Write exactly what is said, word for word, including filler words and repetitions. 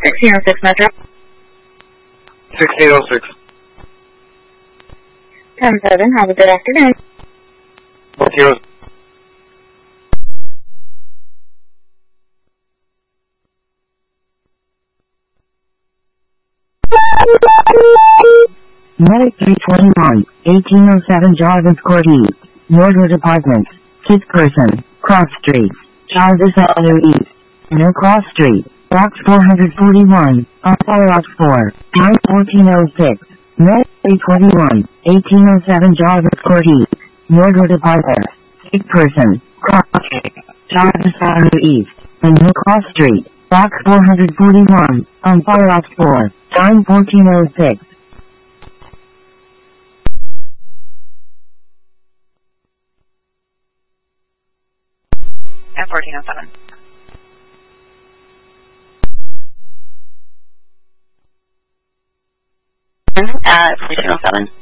sixteen oh six Metro. sixteen oh six. ten seven, have a good afternoon. fourteen oh six. Medic three twenty-one, eighteen oh seven Jarvis Court East, Norwood Apartments, fifth person, Cross Street, Jarvis Avenue East, No Cross Street, Box four forty-one, on follow-up four, time fourteen oh six, Medic three twenty-one, eighteen oh seven Jarvis Court East, Norwood Apartments, fifth person, Cross Street, Jarvis Avenue East, and No Cross Street, Box four forty-one, on follow-up four, time fourteen oh six. At fourteen oh seven. At fourteen oh seven.